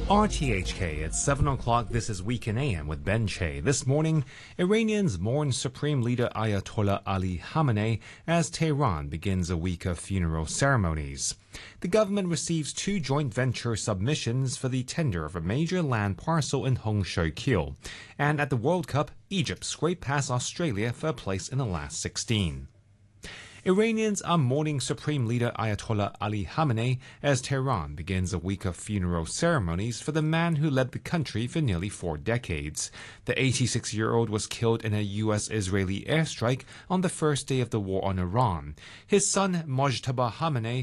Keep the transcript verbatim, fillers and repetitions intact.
R T H K at seven o'clock. This is Weekend A M with Ben Che. This morning, Iranians mourn Supreme Leader Ayatollah Ali Khamenei as Tehran begins a week of funeral ceremonies. The government receives two joint venture submissions for the tender of a major land parcel in Hongshui-Kil. And at the World Cup, Egypt scraped past Australia for a place in the last sixteen. Iranians are mourning Supreme Leader Ayatollah Ali Khamenei as Tehran begins a week of funeral ceremonies for the man who led the country for nearly four decades. The eighty-six-year-old was killed in a U S-Israeli airstrike on the first day of the war on Iran. His son, Mojtaba Khamenei,